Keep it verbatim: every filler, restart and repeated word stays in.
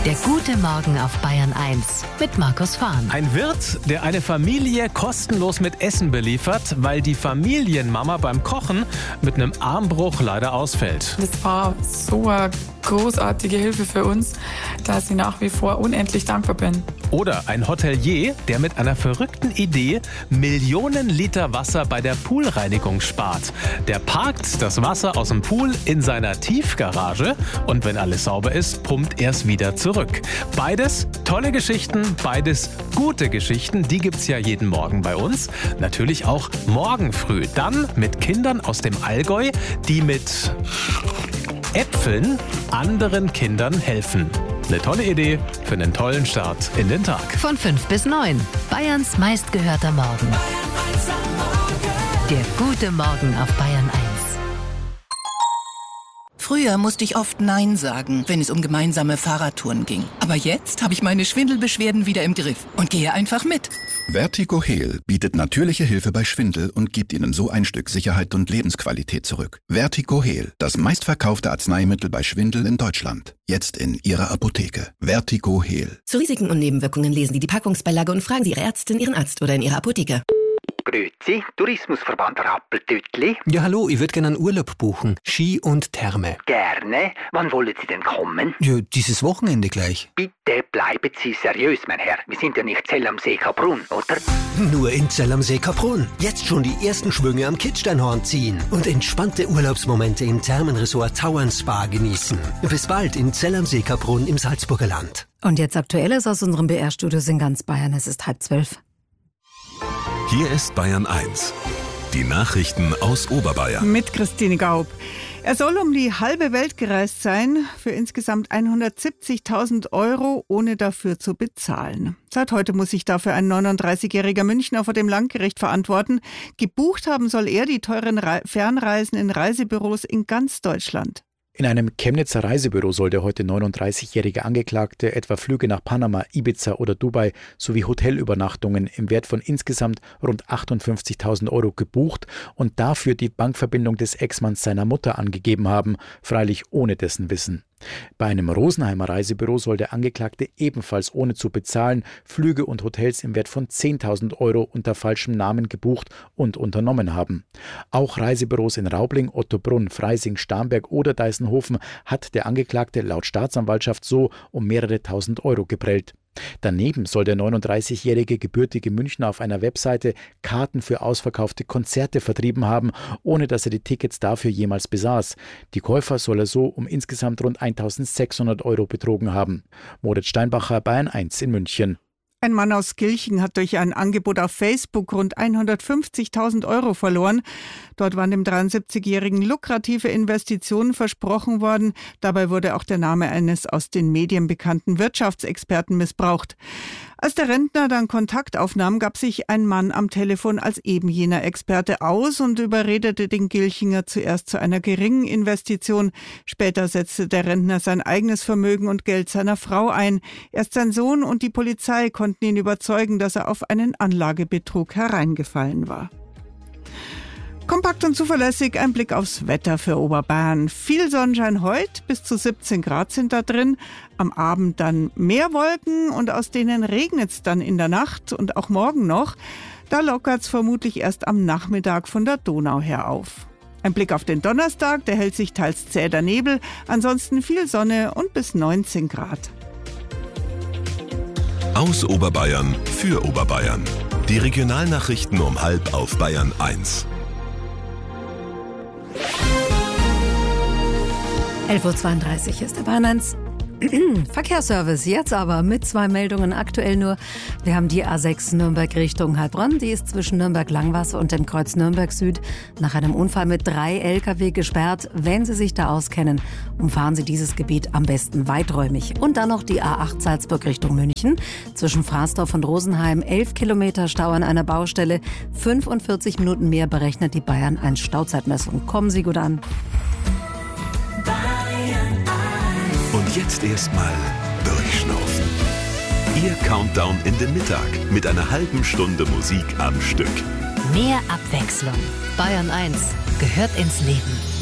Der gute Morgen auf Bayern eins mit Markus Fahn. Ein Wirt, der eine Familie kostenlos mit Essen beliefert, weil die Familienmama beim Kochen mit einem Armbruch leider ausfällt. Das war so eine großartige Hilfe für uns, dass ich nach wie vor unendlich dankbar bin. Oder ein Hotelier, der mit einer verrückten Idee Millionen Liter Wasser bei der Poolreinigung spart. Der parkt das Wasser aus dem Pool in seiner Tiefgarage und wenn alles sauber ist, pumpt er es wieder zurück. Beides tolle Geschichten, beides gute Geschichten, die gibt's ja jeden Morgen bei uns. Natürlich auch morgen früh. Dann mit Kindern aus dem Allgäu, die mit Äpfeln anderen Kindern helfen. Eine tolle Idee für einen tollen Start in den Tag. Von fünf bis neun. Bayerns meistgehörter Morgen. Der gute Morgen auf Bayern eins. Früher musste ich oft Nein sagen, wenn es um gemeinsame Fahrradtouren ging. Aber jetzt habe ich meine Schwindelbeschwerden wieder im Griff und gehe einfach mit. Vertigo Heal bietet natürliche Hilfe bei Schwindel und gibt Ihnen so ein Stück Sicherheit und Lebensqualität zurück. Vertigo Heal, das meistverkaufte Arzneimittel bei Schwindel in Deutschland. Jetzt in Ihrer Apotheke. Vertigo Heal. Zu Risiken und Nebenwirkungen lesen Sie die Packungsbeilage und fragen Sie Ihre Ärztin, Ihren Arzt oder in Ihrer Apotheke. Grüezi, Tourismusverband Rappeltütli. Ja, hallo, ich würde gerne einen Urlaub buchen. Ski und Therme. Gerne. Wann wollen Sie denn kommen? Ja, dieses Wochenende gleich. Bitte bleiben Sie seriös, mein Herr. Wir sind ja nicht Zell am See Kaprun, oder? Nur in Zell am See Kaprun. Jetzt schon die ersten Schwünge am Kitzsteinhorn ziehen und entspannte Urlaubsmomente im Thermenresort Tauern Spa genießen. Bis bald in Zell am See Kaprun im Salzburger Land. Und jetzt Aktuelles aus unserem B R-Studios in ganz Bayern. Es ist halb zwölf. Hier ist Bayern eins. Die Nachrichten aus Oberbayern. Mit Christine Gaub. Er soll um die halbe Welt gereist sein, für insgesamt hundertsiebzigtausend Euro, ohne dafür zu bezahlen. Seit heute muss sich dafür ein neununddreißigjähriger Münchner vor dem Landgericht verantworten. Gebucht haben soll er die teuren Re- Fernreisen in Reisebüros in ganz Deutschland. In einem Chemnitzer Reisebüro soll der heute neununddreißigjährige Angeklagte etwa Flüge nach Panama, Ibiza oder Dubai sowie Hotelübernachtungen im Wert von insgesamt rund achtundfünfzigtausend Euro gebucht und dafür die Bankverbindung des Ex-Manns seiner Mutter angegeben haben, freilich ohne dessen Wissen. Bei einem Rosenheimer Reisebüro soll der Angeklagte ebenfalls ohne zu bezahlen Flüge und Hotels im Wert von zehntausend Euro unter falschem Namen gebucht und unternommen haben. Auch Reisebüros in Raubling, Ottobrunn, Freising, Starnberg oder Deisenhofen hat der Angeklagte laut Staatsanwaltschaft so um mehrere tausend Euro geprellt. Daneben soll der neununddreißigjährige gebürtige Münchner auf einer Webseite Karten für ausverkaufte Konzerte vertrieben haben, ohne dass er die Tickets dafür jemals besaß. Die Käufer soll er so um insgesamt rund eintausendsechshundert Euro betrogen haben. Moritz Steinbacher, Bayern eins in München. Ein Mann aus Gilching hat durch ein Angebot auf Facebook rund hundertfünfzigtausend Euro verloren. Dort waren dem dreiundsiebzigjährigen lukrative Investitionen versprochen worden. Dabei wurde auch der Name eines aus den Medien bekannten Wirtschaftsexperten missbraucht. Als der Rentner dann Kontakt aufnahm, gab sich ein Mann am Telefon als eben jener Experte aus und überredete den Gilchinger zuerst zu einer geringen Investition. Später setzte der Rentner sein eigenes Vermögen und Geld seiner Frau ein. Erst sein Sohn und die Polizei konnten ihn überzeugen, dass er auf einen Anlagebetrug hereingefallen war. Kompakt und zuverlässig ein Blick aufs Wetter für Oberbayern. Viel Sonnenschein heute, bis zu siebzehn Grad sind da drin. Am Abend dann mehr Wolken und aus denen regnet es dann in der Nacht und auch morgen noch. Da lockert es vermutlich erst am Nachmittag von der Donau her auf. Ein Blick auf den Donnerstag, der hält sich teils zäh der Nebel, ansonsten viel Sonne und bis neunzehn Grad. Aus Oberbayern für Oberbayern. Die Regionalnachrichten um halb auf Bayern eins. elf Uhr zweiunddreißig ist der Bayern eins Verkehrsservice. Jetzt aber mit zwei Meldungen aktuell nur. Wir haben die A sechs Nürnberg Richtung Heilbronn. Die ist zwischen Nürnberg-Langwasser und dem Kreuz Nürnberg Süd nach einem Unfall mit drei L K W gesperrt. Wenn Sie sich da auskennen, umfahren Sie dieses Gebiet am besten weiträumig. Und dann noch die A acht Salzburg Richtung München. Zwischen Fraßdorf und Rosenheim elf Kilometer Stau an einer Baustelle. fünfundvierzig Minuten mehr berechnet die Bayern eins Stauzeitmessung. Kommen Sie gut an. Und jetzt erstmal durchschnaufen. Ihr Countdown in den Mittag mit einer halben Stunde Musik am Stück. Mehr Abwechslung. Bayern eins gehört ins Leben.